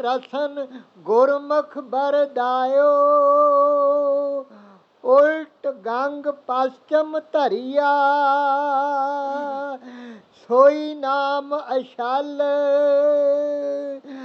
ਰਸਨ ਗੁਰਮੁਖ ਬਰਦਾਇਓ, ਉਲਟ ਗੰਗ ਪਸਚਮ ਧਰਿਆ, ਸੋਈ ਨਾਮ ਅਛਲ